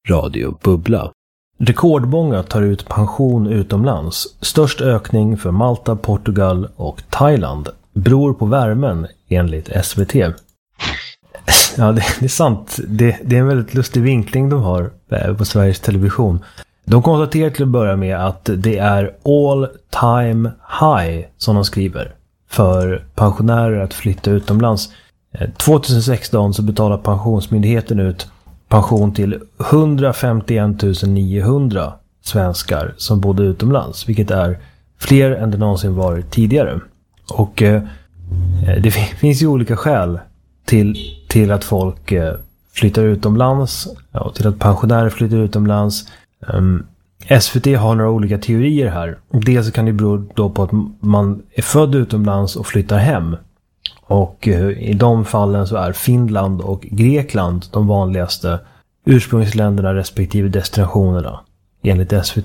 Radio Bubbla. Rekordmånga tar ut pension utomlands. Störst ökning för Malta, Portugal och Thailand. Beror på värmen enligt SVT. Ja, det är sant. Det är en väldigt lustig vinkling de har på Sveriges Television. De konstaterar till att börja med att det är all time high, som de skriver, för pensionärer att flytta utomlands. 2016 så betalar Pensionsmyndigheten ut pension till 151 900 svenskar som bodde utomlands, vilket är fler än det någonsin varit tidigare. Och det finns ju olika skäl till att folk flyttar utomlands och till att pensionärer flyttar utomlands. SVT har några olika teorier här. Dels kan det bero då på att man är född utomlands och flyttar hem. Och i de fallen så är Finland och Grekland de vanligaste ursprungsländerna respektive destinationerna enligt SVT.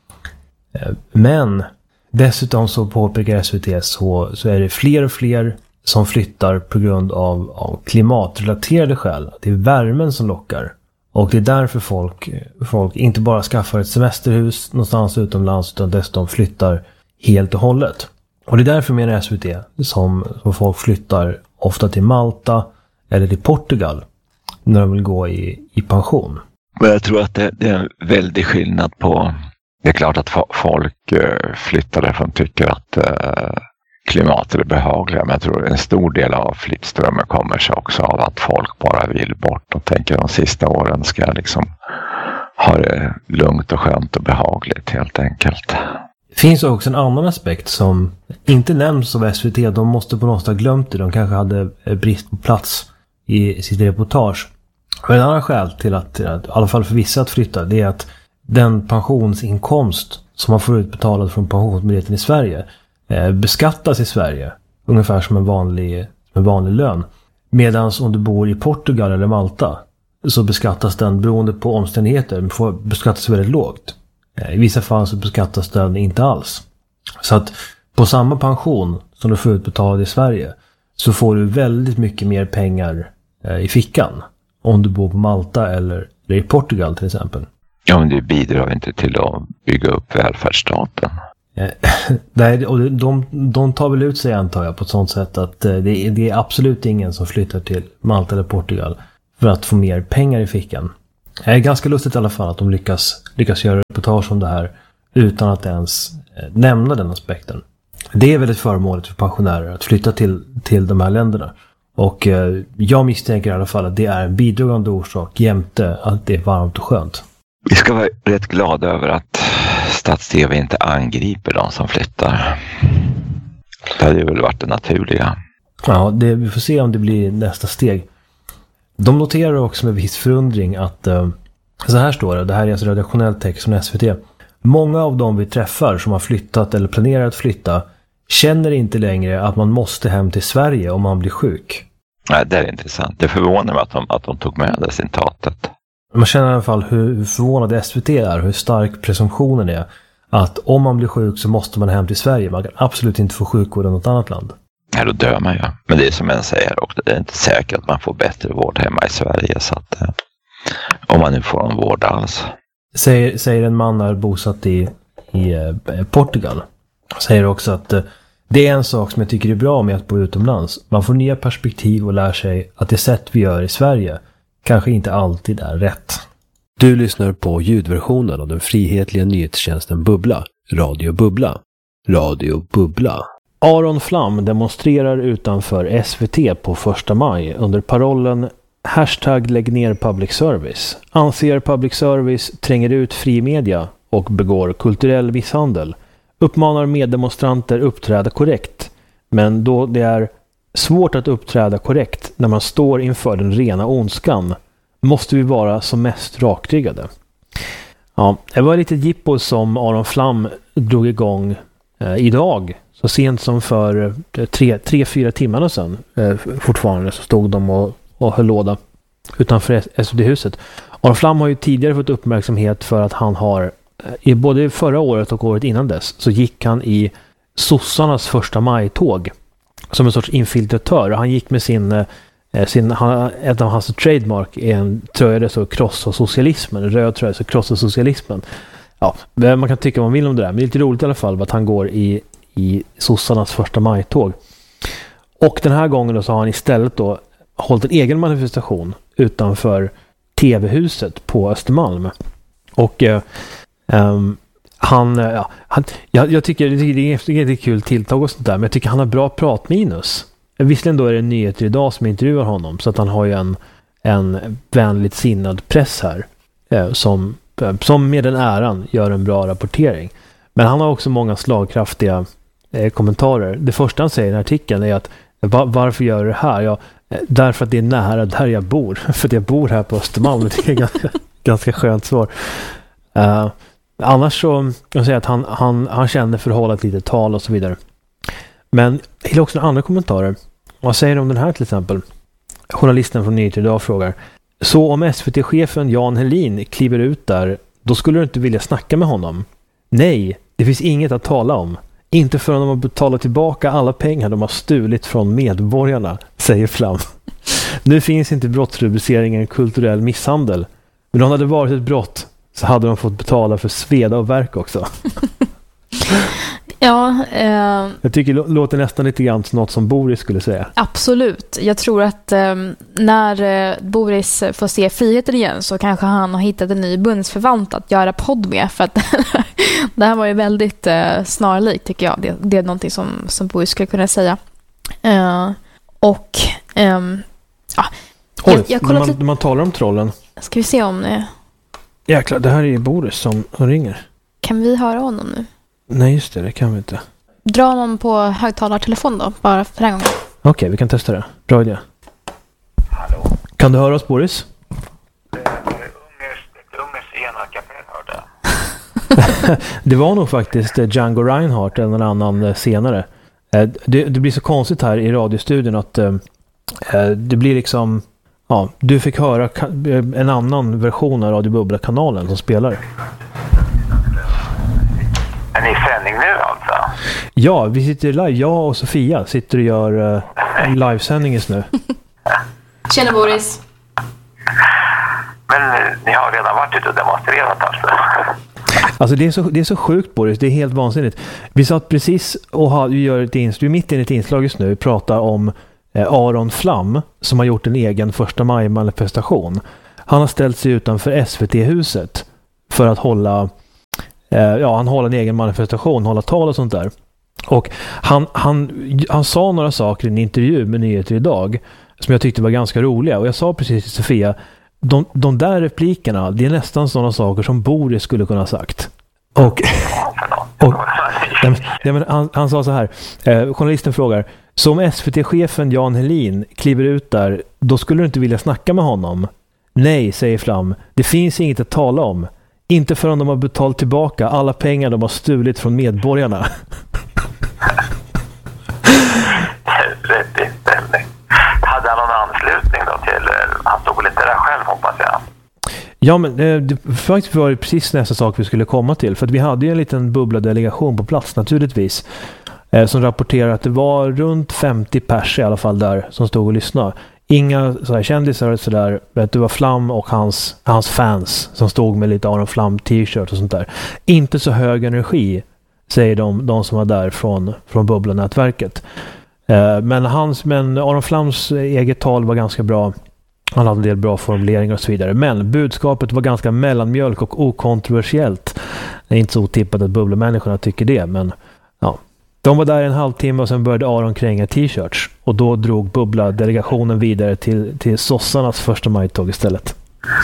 Men dessutom så påpekar SVT så är det fler och fler som flyttar på grund av klimatrelaterade skäl. Det är värmen som lockar. Och det är därför folk inte bara skaffar ett semesterhus någonstans utomlands utan dessutom flyttar helt och hållet. Och det är därför menar SVT som folk flyttar ofta till Malta eller till Portugal när de vill gå i pension. Men jag tror att det är en väldig skillnad på... Det är klart att folk flyttar därför de tycker att klimatet är behagliga. Men jag tror en stor del av flyttströmmen kommer sig också av att folk bara vill bort och tänker de sista åren ska jag liksom ha det lugnt och skönt och behagligt helt enkelt. Det finns också en annan aspekt som inte nämns av SVT. De måste på något sätt ha glömt det. De kanske hade brist på plats i sitt reportage. Och en annan skäl till att i alla fall för vissa att flytta, det är att den pensionsinkomst som man får utbetalad från Pensionsmyndigheten i Sverige beskattas i Sverige ungefär som en vanlig lön. Medan om du bor i Portugal eller Malta så beskattas den beroende på omständigheter, men får beskattas väldigt lågt. I vissa fall så beskattas den inte alls. Så att på samma pension som du får utbetalad i Sverige så får du väldigt mycket mer pengar i fickan om du bor på Malta eller i Portugal till exempel. Ja, men det bidrar inte till att bygga upp välfärdsstaten. Nej, och de tar väl ut sig antar jag på ett sånt sätt att det är absolut ingen som flyttar till Malta eller Portugal för att få mer pengar i fickan. Det är ganska lustigt i alla fall att de lyckas göra reportage om det här utan att ens nämna den aspekten. Det är väldigt förmånligt för pensionärer att flytta till de här länderna. Och jag misstänker i alla fall att det är en bidragande orsak jämte att det är varmt och skönt. Vi ska vara rätt glada över att Stats-TV inte angriper de som flyttar. Det hade ju väl varit det naturliga. Ja, vi får se om det blir nästa steg. De noterar också med viss förundring att så här står det här är alltså redaktionell text från SVT. Många av dem vi träffar som har flyttat eller planerar att flytta känner inte längre att man måste hem till Sverige om man blir sjuk. Nej, det är intressant. Det förvånar mig att de tog med det citatet. Man känner i alla fall hur förvånad SVT är, hur stark presumtionen är att om man blir sjuk så måste man hem till Sverige. Man kan absolut inte få sjukvård i något annat land. Ja, då dör man ju. Men det är som en säger också, det är inte säkert att man får bättre vård hemma i Sverige. Så att, om man nu får en vård alls. Säger en man är bosatt i Portugal. Säger också att det är en sak som jag tycker är bra med att bo utomlands. Man får nya perspektiv och lär sig att det sätt vi gör i Sverige kanske inte alltid är rätt. Du lyssnar på ljudversionen av den frihetliga nyhetstjänsten Bubbla. Radio Bubbla. Radio Bubbla. Aron Flam demonstrerar utanför SVT på 1 maj under parollen #lägg ner public service. Anser public service tränger ut fri media och begår kulturell misshandel. Uppmanar meddemonstranter uppträda korrekt. Men då det är svårt att uppträda korrekt när man står inför den rena ondskan måste vi vara som mest rakryggade. Ja, det var lite jippo som Aron Flam drog igång idag. Så sent som för 3-4 timmar sedan fortfarande så stod de och höll låda utanför SD-huset. Aron Flam har ju tidigare fått uppmärksamhet för att han har i både förra året och året innan dess så gick han i sossarnas 1 maj-tåg som en sorts infiltratör. Han gick med sin ett av hans trademark är en tröja där så krossa socialismen, en röd tröja så krossa socialismen. Ja, man kan tycka vad man vill om det där, men det är lite roligt i alla fall att han går i sossarnas första majtåg. Och den här gången då så har han istället då hållit en egen manifestation utanför TV-huset på Östermalm. Och jag tycker det är kul tilltag och sånt där, men jag tycker han har bra pratminus. Visserligen då är det Nyheter idag som intervjuar honom, så att han har ju en vänligt sinnad press här som med den äran gör en bra rapportering. Men han har också många slagkraftiga kommentarer. Det första han säger i den här artikeln är att varför gör du det här? Ja, därför att det är nära där jag bor. För att jag bor här på Östermalm. Det är ganska skönt svar. Annars så kan jag säga att han känner för att hålla ett litet tal och så vidare. Men det är också några andra kommentarer. Vad säger du om den här till exempel? Journalisten från Nyheter idag frågar: så om SVT-chefen Jan Helin kliver ut där, då skulle du inte vilja snacka med honom? Nej, det finns inget att tala om. Inte förrän de har betalat tillbaka alla pengar de har stulit från medborgarna, säger Flam. Nu finns inte brottsrubriceringen kulturell misshandel. Men om det hade varit ett brott så hade de fått betala för sveda och verk också. Ja, jag tycker det låter nästan lite grann som något som Boris skulle säga. Absolut. Jag tror att när Boris får se friheten igen så kanske han har hittat en ny bundsförvant att göra podd med. För att det här var ju väldigt snarlikt tycker jag. Det är någonting som Boris skulle kunna säga. Jag kollat när man talar om trollen. Ska vi se om det... Jäklar, det här är ju Boris som ringer. Kan vi höra honom nu? Nej, just det kan vi inte. Dra honom på högtalartelefon då, bara för den gången. Okej, vi kan testa det. Bra idé. Hallå? Kan du höra oss, Boris? Ungersk enarkapell hörde. Det var nog faktiskt Django Reinhardt eller någon annan senare. Det blir så konstigt här i radiostudion att det blir liksom... Ja, du fick höra en annan version av Radio Bubbla-kanalen som spelar. Är ni i sändning nu alltså? Ja, vi sitter live. Jag och Sofia sitter och gör livesändning just nu. Tjena Boris. Men ni har redan varit ute och demonstrerat alltså? Alltså det är så sjukt, Boris. Det är helt vansinnigt. Vi satt precis och gör ett inslag, mitt i ett inslag just nu. Vi pratar om Aron Flam som har gjort en egen första maj-manifestation. Han har ställt sig utanför SVT-huset för att hålla en egen manifestation, hålla tal och sånt där. Och han sa några saker i en intervju med Nyheter idag som jag tyckte var ganska roliga. Och jag sa precis till Sofia, de där replikerna, det är nästan sådana saker som Boris skulle kunna ha sagt. Och han sa så här, journalisten frågar: så om SVT-chefen Jan Helin kliver ut där, då skulle du inte vilja snacka med honom? Nej, säger Flam, det finns inget att tala om. Inte förrän de har betalt tillbaka alla pengar de har stulit från medborgarna. Rätt inställning. Hade han någon anslutning då till... Han stod väl inte där själv, hoppas jag. Ja, men det faktiskt var precis nästa sak vi skulle komma till. För att vi hade ju en liten bubbla-delegation på plats naturligtvis. Som rapporterar att det var runt 50 pers i alla fall där som stod och lyssnade. Inga så här kändisar och sådär. Det var Flam och hans fans som stod med lite Aron Flam t-shirt och sånt där. Inte så hög energi, säger de som var där från Bubbla-nätverket. Men Aron Flams eget tal var ganska bra. Han hade en del bra formuleringar och så vidare. Men budskapet var ganska mellanmjölk och okontroversiellt. Det är inte så otippat att Bubbla-människorna tycker det, men ja. De var där en halvtimme och sen började Aron kränga t-shirts. Och då drog Bubbla-delegationen vidare till sossarnas första majtåg istället.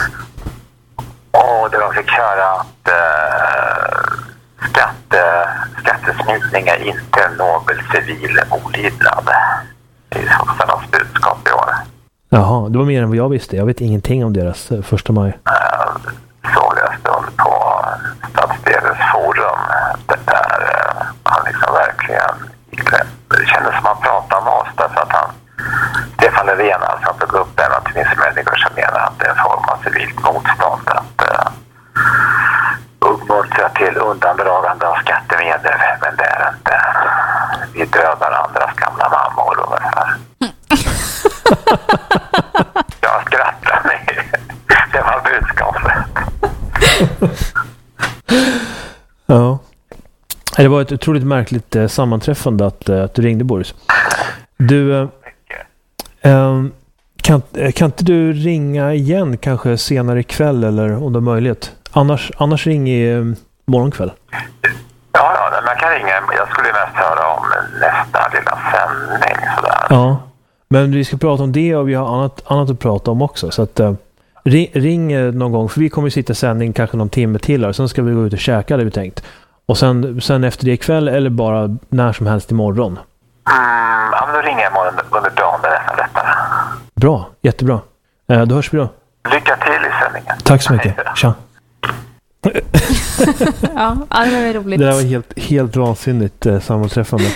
Och det de fick höra att skattesmitning är inte en nobel civil olydnad. Det är sossarnas budskap i år. Jaha, det var mer än vad jag visste. Jag vet ingenting om deras första maj. Så läste hon på Stadsdelens forum. Där han liksom verkligen... Det kändes som han pratade om oss därför att Stefan Löfven alltså tog upp den att det finns människor som menar att det är en form av civilt motstånd att uppmuntra till undandragande av skattemedel, men det är inte. Vi dödar andras gamla mammor ungefär. budskapet. Ja. Det var ett otroligt märkligt sammanträffande att du ringde, Boris. Du, kan inte du ringa igen kanske senare ikväll eller om det är möjligt? Annars ring i morgonkväll. Ja, man kan ringa. Jag skulle mest höra om nästa lilla sändning sådär. Ja, men vi ska prata om det och vi har annat att prata om också. Så att ring någon gång, för vi kommer sitta sändning kanske någon timme till här. Sen ska vi gå ut och käka, det vi tänkt. Och sen efter det ikväll eller bara när som helst imorgon. Ja, men då ringer jag imorgon under dagen, det är nästan lättare. Bra, jättebra. Då hörs vi då. Lycka till i sändningen. Tack så mycket. Tja. Ja, det var roligt. Det där var helt vansinnigt sammanträffande.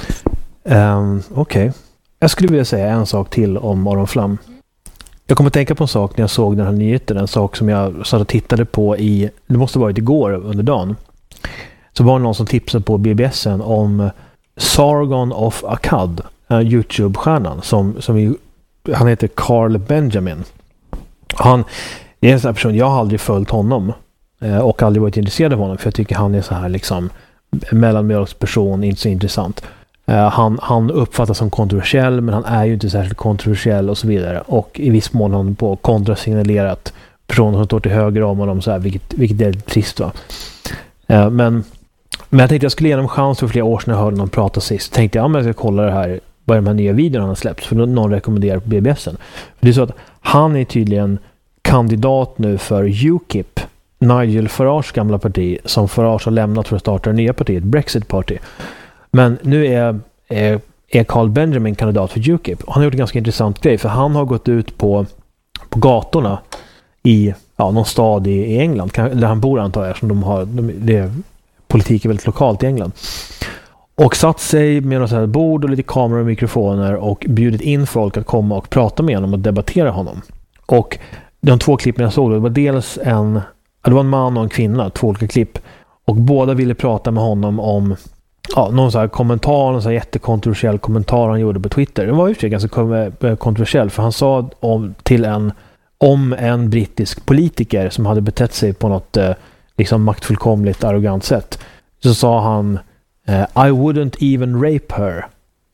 Okej. Jag skulle vilja säga en sak till om Morgonflam. Jag kommer att tänka på en sak när jag såg den här nyheten. En sak som jag satt och tittade på det måste ha varit igår under dagen. Så var det någon som tipsade på BBS:en om Sargon of Akkad, YouTube-stjärnan han heter Carl Benjamin. Han är en sån här person, jag har aldrig följt honom och aldrig varit intresserad av honom, för jag tycker han är så här liksom mellanmjölksperson, inte så intressant. Han uppfattas som kontroversiell, men han är ju inte särskilt kontroversiell och så vidare, och i viss mån har han på kontrasignalerat personer som står till höger om honom så här, vilket är trist, va? Men jag tänkte jag skulle ge honom chans för flera år sedan när jag hörde någon prata sist. Tänkte jag, men jag ska kolla det här, vad de här nya videorna har släppts, för någon rekommenderar på BBS:en. För det är så att han är tydligen kandidat nu för UKIP, Nigel Farages gamla parti, som Farage har lämnat för att starta det nya partiet, Brexit Party. Men nu är Carl Benjamin kandidat för UKIP. Han har gjort en ganska intressant grej, för han har gått ut på gatorna i någon stad i England, där han bor antar jag, som politik är väldigt lokalt i England. Och satt sig med något så här bord och lite kameror och mikrofoner och bjudit in folk att komma och prata med honom och debattera honom. Och de två klippen jag såg, det var dels det var en man och en kvinna, 2 olika klipp. Och båda ville prata med honom om någon så här kommentar, någon så här jättekontroversiell kommentar han gjorde på Twitter. Det var ju ganska kontroversiell, för han sa om en brittisk politiker som hade betett sig på något liksom maktfullkomligt arrogant sätt. Så sa han I wouldn't even rape her.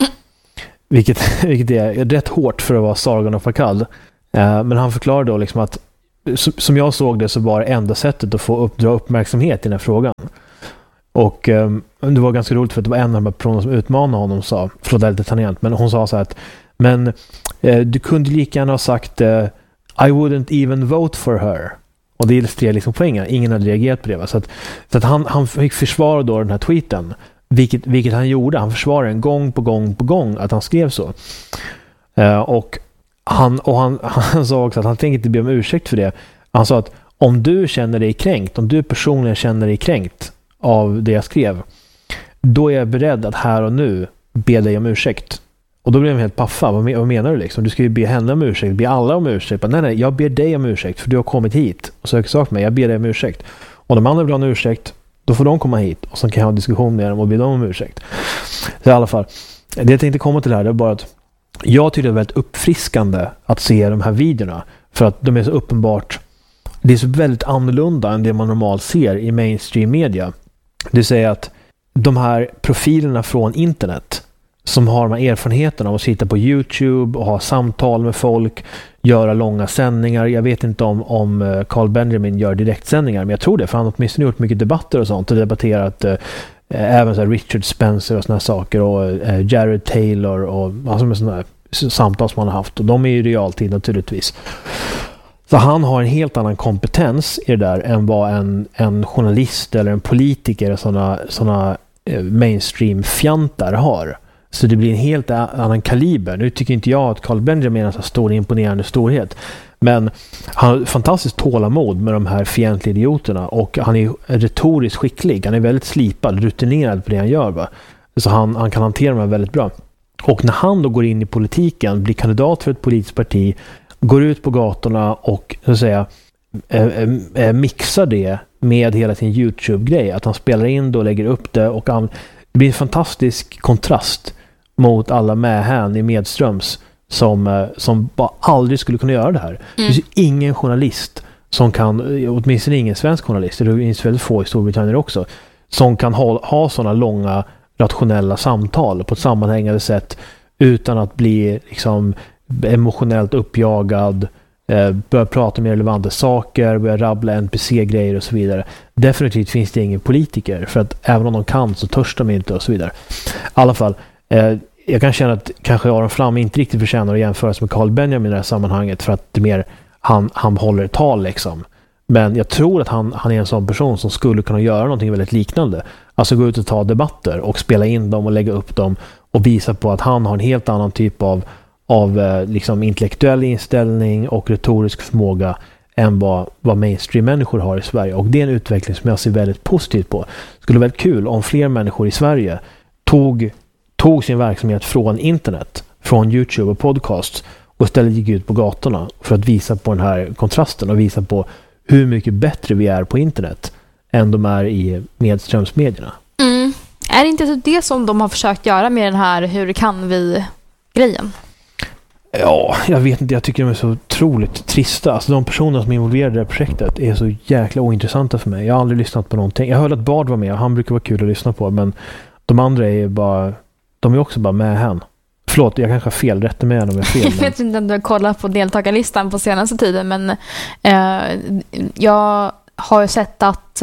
Vilket är rätt hårt för att vara Sargon of Akkad. Men han förklarade då liksom att som jag såg det så var det enda sättet att få dra uppmärksamhet i den här frågan. Och det var ganska roligt, för att det var en av de här personerna som utmanade honom sa, förlåt det är lite tangent, men hon sa så här att du kunde lika gärna ha sagt I wouldn't even vote for her. Och det illustrerar liksom poängen. Ingen hade reagerat på det. Va? Så att han fick försvara då den här tweeten. Vilket han gjorde. Han försvarade en gång på gång att han skrev så. Och han sa också att han tänkte inte be om ursäkt för det. Han sa att om du känner dig kränkt, om du personligen känner dig kränkt av det jag skrev, då är jag beredd att här och nu be dig om ursäkt. Och då blev jag helt paffa. Vad menar du liksom? Du ska ju be henne om ursäkt, be alla om ursäkt. Men nej, jag ber dig om ursäkt för du har kommit hit och söker sak med mig. Jag ber dig om ursäkt. Och de andra vill ha en ursäkt, då får de komma hit och så kan jag ha en diskussion med dem och be dem om ursäkt. Så i alla fall, det jag tänkte komma till här, det är bara att jag tycker det är väldigt uppfriskande att se de här videorna, för att de är så uppenbart, det är så väldigt annorlunda än det man normalt ser i mainstream media. Det vill säga att de här profilerna från internet som har de här erfarenheterna av att sitta på YouTube och ha samtal med folk, göra långa sändningar. Jag vet inte om Carl Benjamin gör direktsändningar, men jag tror det, för han har åtminstone gjort mycket debatter och sånt och debatterat även så här Richard Spencer och såna här saker och Jared Taylor och alltså med såna här samtal som han har haft, och de är ju i realtid naturligtvis. Så han har en helt annan kompetens i det där än vad en journalist eller en politiker och såna mainstream-fjantar har. Så det blir en helt annan kaliber. Nu tycker inte jag att Carl Benjamin är en så stor imponerande storhet, men han har fantastiskt tålamod med de här fientliga idioterna, och han är retoriskt skicklig. Han är väldigt slipad, rutinerad på det han gör, va? Så han kan hantera dem väldigt bra. Och när han då går in i politiken, blir kandidat för ett politiskt parti, går ut på gatorna och så att säga mixar det med hela sin YouTube-grej, att han spelar in det och lägger upp det, och det blir en fantastisk kontrast mot alla mähän i medströms som bara aldrig skulle kunna göra det här. Det finns ju ingen journalist som kan, åtminstone ingen svensk journalist, det finns väldigt få i Storbritannien också, som kan ha sådana långa rationella samtal på ett sammanhängande sätt utan att bli liksom emotionellt uppjagad, börja prata om relevanta saker, börja rabbla NPC-grejer och så vidare. Definitivt finns det ingen politiker, för att även om de kan så törs de inte och så vidare. I alla fall, jag kan känna att kanske Aron Flam inte riktigt förtjänar att jämföras med Carl Benjamin i det här sammanhanget, för att det är mer han håller ett tal liksom. Men jag tror att han är en sån person som skulle kunna göra någonting väldigt liknande. Alltså gå ut och ta debatter och spela in dem och lägga upp dem och visa på att han har en helt annan typ av liksom intellektuell inställning och retorisk förmåga än vad mainstream-människor har i Sverige. Och det är en utveckling som jag ser väldigt positivt på. Det skulle vara väldigt kul om fler människor i Sverige tog sin verksamhet från internet, från YouTube och podcasts och istället gick ut på gatorna för att visa på den här kontrasten och visa på hur mycket bättre vi är på internet än de är i medströmsmedierna. Är det inte det som de har försökt göra med den här hur kan vi-grejen? Ja, jag vet inte. Jag tycker de är så otroligt trista. Alltså de personer som är involverade i det här projektet är så jäkla ointressanta för mig. Jag har aldrig lyssnat på någonting. Jag hörde att Bard var med och han brukar vara kul att lyssna på, men de andra är bara, de är också bara med här. Förlåt, jag kanske har fel. Rätta mig om jag har fel. Jag vet inte om du har kollat på deltagarlistan på senaste tiden, men jag har ju sett att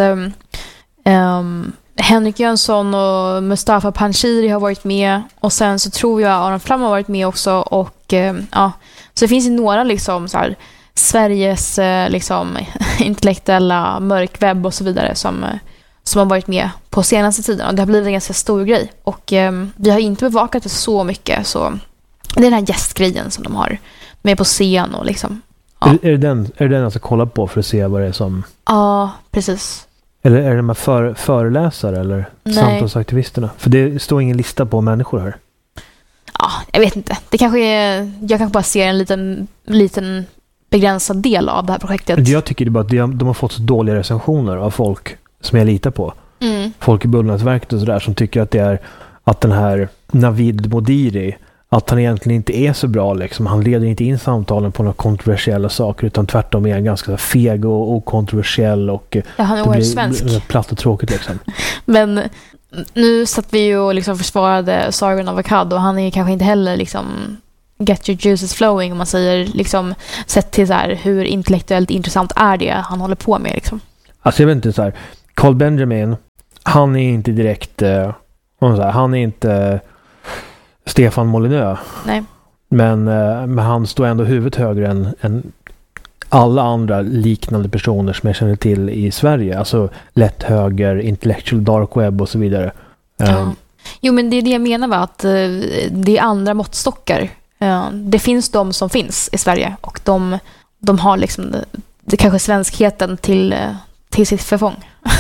Henrik Jönsson och Mustafa Panshiri har varit med, och sen så tror jag Aron Flam har varit med också, och så det finns ju några liksom så här Sveriges liksom intellektuella mörkwebb och så vidare som har varit med på senaste tiden, och det har blivit en ganska stor grej, och vi har inte bevakat det så mycket, så det är den här gästgrejen som de har med på scen och liksom. Ja. Är det den jag ska kolla på för att se vad det är som... Ja, precis. Eller är det de här föreläsare eller samtalsaktivisterna? För det står ingen lista på människor här. Ja, jag vet inte. Det kanske är, jag kanske bara ser en liten begränsad del av det här projektet. Jag tycker det bara att de har fått så dåliga recensioner av folk som jag litar på. Folk i Bullnadsverket och sådär som tycker att det är att den här Navid Modiri, att han egentligen inte är så bra liksom. Han leder inte in samtalen på några kontroversiella saker, utan tvärtom är ganska feg och okontroversiell, och han är det blir svensk. Platt och tråkigt liksom. Men nu satt vi ju och liksom försvarade Sargon Avocado, och han är kanske inte heller liksom get your juices flowing, om man säger liksom, sett till så här, hur intellektuellt intressant är det han håller på med liksom. Alltså jag vet inte så här, Carl Benjamin, han är inte direkt han är inte Stefan Molineux. Nej. Men han står ändå huvudet högre än alla andra liknande personer som jag känner till i Sverige. Alltså lätt höger, intellectual dark web och så vidare. Ja. Jo, men det är det jag menar, va? Att det är andra måttstockar. Det finns de som finns i Sverige, och de har liksom det kanske svenskheten till sitt förfång.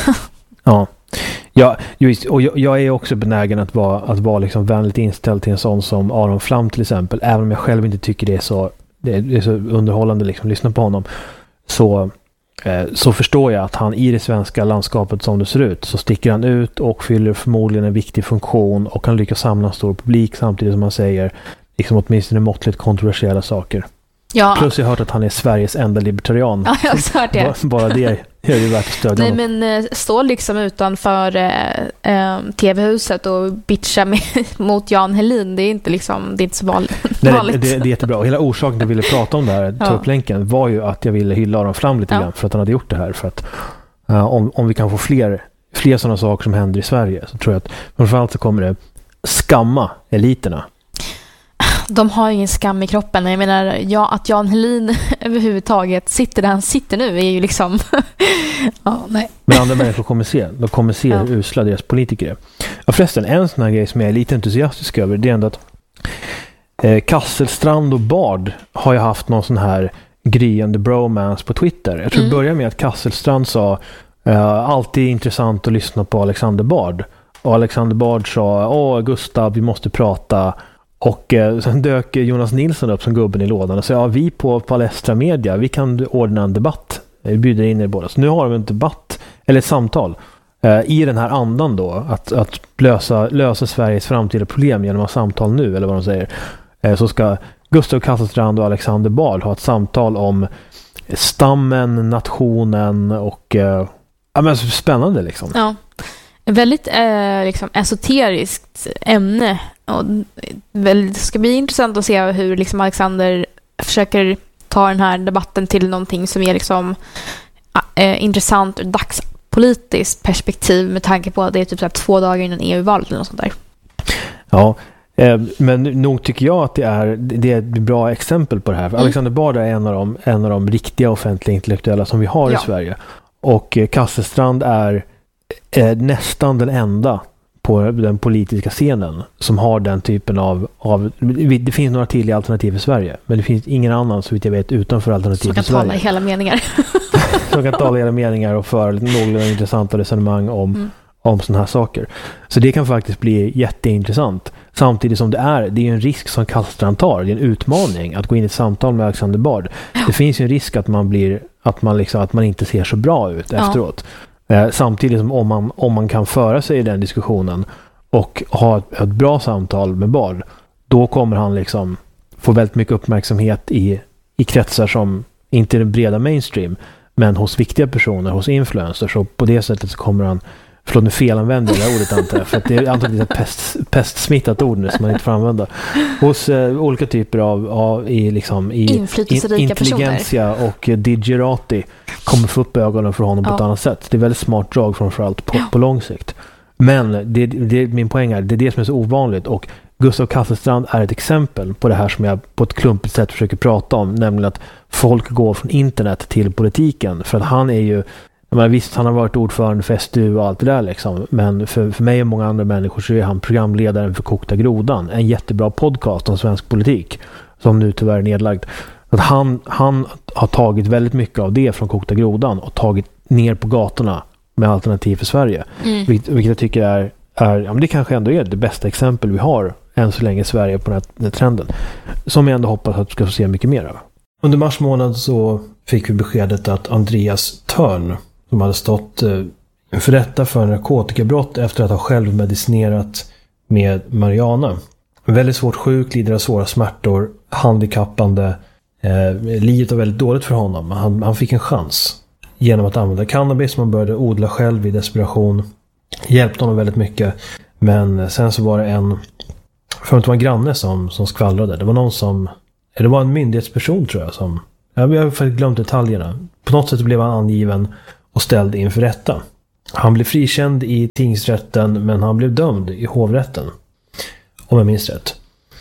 Ja, just, och jag är också benägen att vara liksom vänligt inställd till en sån som Aron Flam till exempel, även om jag själv inte tycker det är så underhållande liksom lyssna på honom, så förstår jag att han i det svenska landskapet som det ser ut, så sticker han ut och fyller förmodligen en viktig funktion, och kan lyckas samla en stor publik samtidigt som man säger liksom åtminstone måttligt kontroversiella saker. Ja. Plus jag har hört att han är Sveriges enda libertarian. Ja, jag har hört det. Bara det är ju värt att stödja honom. Nej, men stå liksom utanför TV-huset och bitcha mot Jan Helin, det är inte liksom, det är inte så vanligt. Nej, det är jättebra. Hela orsaken jag ville prata om det här, ta upp länken, var ju att jag ville hylla Aron Flam lite grann för att han hade gjort det här. För att om vi kan få fler sådana saker som händer i Sverige, så tror jag att framförallt så kommer det skamma eliterna. De har ingen skam i kroppen. Jag menar, att Jan Helin överhuvudtaget sitter där han sitter nu är ju liksom... nej. Men andra människor kommer se hur usla deras politiker är. Ja, förresten, en sån här grej som jag är lite entusiastisk över, det är ändå att Kasselstrand och Bard har ju haft någon sån här gryende bromance på Twitter. Jag tror det började med att Kasselstrand sa alltid intressant att lyssna på Alexander Bard. Och Alexander Bard sa, Gustav, vi måste prata. Och sen dök Jonas Nilsson upp som gubben i lådan och sa, vi på Palestra Media, vi kan ordna en debatt. Vi bjuder in er båda. Så nu har de en debatt, eller ett samtal, i den här andan då, att lösa Sveriges framtida problem genom att samtal nu, eller vad de säger. Så ska Gustav Kasselstrand och Alexander Bard ha ett samtal om stammen, nationen och men spännande liksom. Ja. Väldigt liksom esoteriskt ämne, och det ska bli intressant att se hur liksom Alexander försöker ta den här debatten till någonting som är liksom intressant ur dagspolitiskt perspektiv, med tanke på att det är typ så här 2 dagar innan EU-valet eller något sånt där. Ja, men nog tycker jag att det är ett bra exempel på det här. För Alexander Bard är en av de riktiga offentliga intellektuella som vi har i Sverige. Och Kasselstrand är nästan den enda på den politiska scenen som har den typen av det finns några tydliga alternativ i Sverige, men det finns ingen annan så vitt jag vet utanför alternativ i Sverige. Som kan tala i hela meningar. Som kan tala i hela meningar och föra några intressanta resonemang om sådana här saker. Så det kan faktiskt bli jätteintressant. Samtidigt som det är en risk som Kasselstrand tar. Det är en utmaning att gå in i ett samtal med Alexander Bard. Det finns ju en risk att man inte ser så bra ut efteråt. Samtidigt som om man kan föra sig i den diskussionen och ha ett bra samtal med Bard, då kommer han liksom få väldigt mycket uppmärksamhet i kretsar som inte är den breda mainstream, men hos viktiga personer, hos influencers, och på det sättet så kommer han, förlåt nu felanvänder jag det ordet antar jag, för att det är antagligen ett pestsmittat ord nu som man inte får använda. Hos olika typer av intelligensia och digerati kommer få upp ögonen för honom på ett annat sätt. Det är väldigt smart drag framförallt på lång sikt. Men det är min poäng här, det är det som är så ovanligt, och Gustav Kasselstrand är ett exempel på det här som jag på ett klumpigt sätt försöker prata om, nämligen att folk går från internet till politiken, för att han är ju, visst, han har varit ordförande för SDU och allt det där liksom, men för mig och många andra människor så är han programledaren för Kokta Grodan, en jättebra podcast om svensk politik som nu tyvärr är nedlagd. Att han har tagit väldigt mycket av det från Kokta Grodan och tagit ner på gatorna med Alternativ för Sverige. Vilket jag tycker är men det kanske ändå är det bästa exempel vi har än så länge i Sverige på den här trenden, som jag ändå hoppas att vi ska få se mycket mer av. Under mars månad så fick vi beskedet att Andreas Törn, som hade stått för rätta för narkotikabrott efter att ha själv medicinerat med marijuana. Väldigt svårt sjuk, lider av svåra smärtor, handikappande. Livet var väldigt dåligt för honom. Han fick en chans genom att använda cannabis som han började odla själv i desperation. Hjälpte honom väldigt mycket. Men sen så var det en granne som skvallrade. Det var en myndighetsperson tror jag som, jag har faktiskt glömt detaljerna. På något sätt blev han angiven och ställd inför rätta. Han blev frikänd i tingsrätten, men han blev dömd i hovrätten, om jag minns rätt.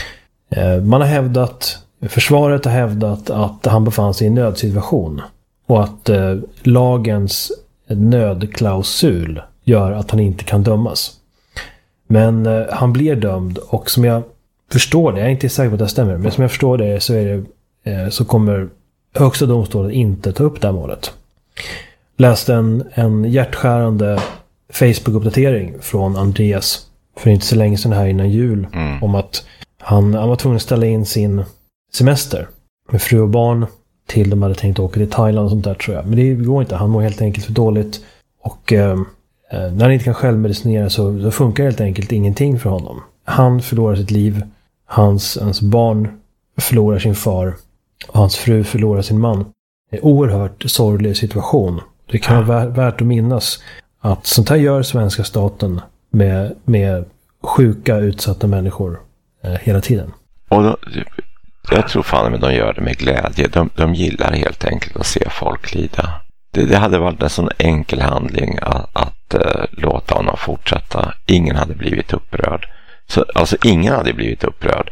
Försvaret har hävdat att han befann sig i en nödsituation och att lagens nödklausul gör att han inte kan dömas. Men han blir dömd, och som jag förstår det, jag är inte säker på att det stämmer, men som jag förstår det så kommer högsta domstolen inte ta upp det här målet. Läste en hjärtskärande Facebook-uppdatering från Andreas för inte så länge sedan här innan jul om att han var tvungen att ställa in sin semester med fru och barn till de hade tänkt åka till Thailand och sånt där tror jag. Men det går inte, han mår helt enkelt för dåligt, och när han inte kan självmedicinera så funkar helt enkelt ingenting för honom. Han förlorar sitt liv, hans barn förlorar sin far och hans fru förlorar sin man. Det är en oerhört sorglig situation. Det kan vara värt att minnas att sånt här gör svenska staten med sjuka, utsatta människor hela tiden. Och jag tror fan att de gör det med glädje. De gillar helt enkelt att se folk lida. Det hade varit en sån enkel handling att låta honom fortsätta. Ingen hade blivit upprörd. Ingen hade blivit upprörd.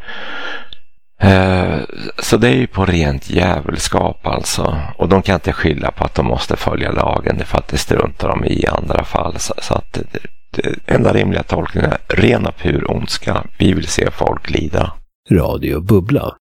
Så det är ju på rent jävelskap alltså. Och de kan inte skylla på att de måste följa lagen, för att det struntar de i andra fall. Så att det enda rimliga tolkningen är ren och pur ondska. Vi vill se folk lida. Radio Bubbla.